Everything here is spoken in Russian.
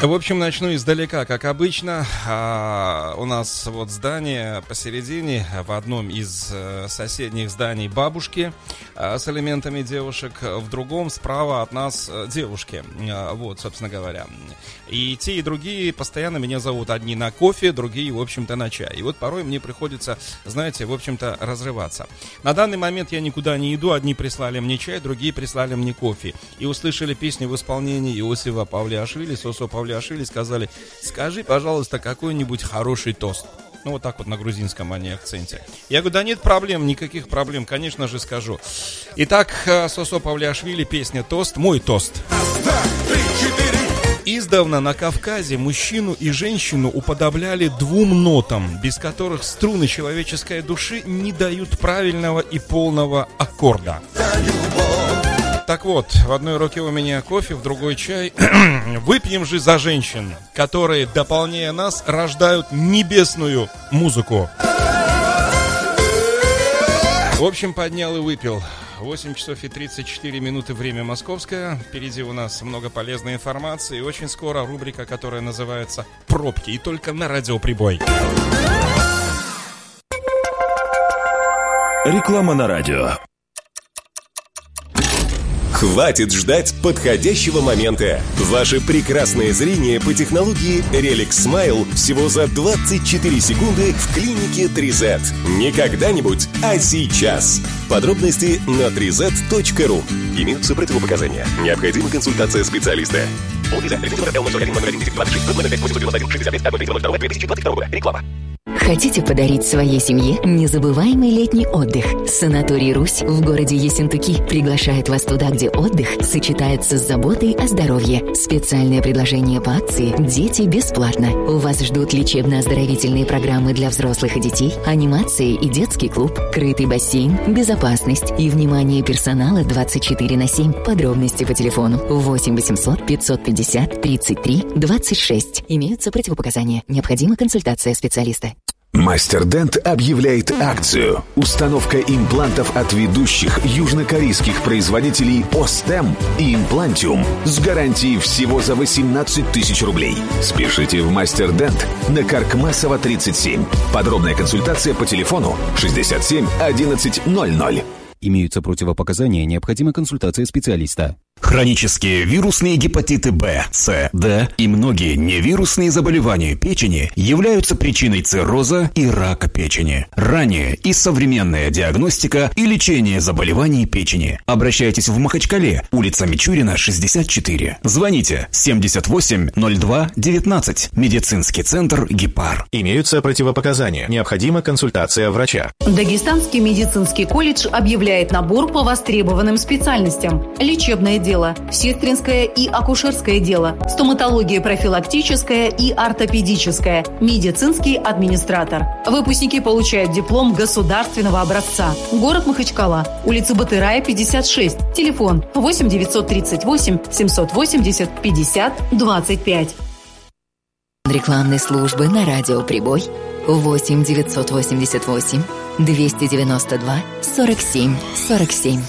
В общем, начну издалека, как обычно. У нас вот здание посередине, в одном из соседних зданий бабушки с элементами девушек, в другом справа от нас девушки. Вот, собственно говоря. И те, и другие постоянно меня зовут. Одни на кофе, другие, в общем-то, на чай. И вот порой мне приходится, знаете, в общем-то, разрываться. На данный момент я никуда не иду. Одни прислали мне чай, другие прислали мне кофе. И услышали песню в исполнении Иосифа Павлиашвили, Сосо Павлиашвили, сказали: скажи, пожалуйста, какой-нибудь хороший тост. Ну, вот так вот на грузинском, а не акценте. Я говорю, да нет проблем, никаких проблем, конечно же, скажу. Итак, Сосо Павлиашвили, песня «Тост», мой тост. Раз, два, три, четыре. Издавна на Кавказе мужчину и женщину уподобляли двум нотам, без которых струны человеческой души не дают правильного и полного аккорда. Так вот, в одной руке у меня кофе, в другой чай. Выпьем же за женщин, которые, дополняя нас, рождают небесную музыку. В общем, поднял и выпил. 8 часов и 34 минуты, время московское. Впереди у нас много полезной информации. И очень скоро рубрика, которая называется «Пробки». И только на радиоприбой. Реклама на радио. Хватит ждать подходящего момента. Ваше прекрасное зрение по технологии Relic Smile всего за 24 секунды в клинике 3Z. Не когда-нибудь, а сейчас. Подробности на 3z.ru. Имеются противопоказания. Необходима консультация специалиста. Реклама. Хотите подарить своей семье незабываемый летний отдых? Санаторий «Русь» в городе Ессентуки приглашает вас туда, где отдых сочетается с заботой о здоровье. Специальное предложение по акции «Дети бесплатно». У вас ждут лечебно-оздоровительные программы для взрослых и детей, анимация и детский клуб, крытый бассейн, безопасность и внимание персонала 24/7. Подробности по телефону 8 800 550 33 26. Имеются противопоказания. Необходима консультация специалиста. Мастер Дент объявляет акцию. Установка имплантов от ведущих южнокорейских производителей Остем и Имплантиум с гарантией всего за 18 тысяч рублей. Спешите в Мастер Дент на Каркмасова 37. Подробная консультация по телефону 67 11 00. Имеются противопоказания, необходима консультация специалиста. Хронические вирусные гепатиты Б, С, Д и многие невирусные заболевания печени являются причиной цирроза и рака печени. Ранняя и современная диагностика и лечение заболеваний печени. Обращайтесь в Махачкале, улица Мичурина, 64. Звоните 78 02 19. Медицинский центр «Гепар». Имеются противопоказания. Необходима консультация врача. Дагестанский медицинский колледж объявляет набор по востребованным специальностям. Лечебное дело, сестринское и акушерское дело, стоматология профилактическая и ортопедическая, медицинский администратор. Выпускники получают диплом государственного образца. Город Махачкала, улица Батырая, 56. Телефон 8 938 780 50 25. Рекламной службы на радио «Прибой» 8 988 292 47 47.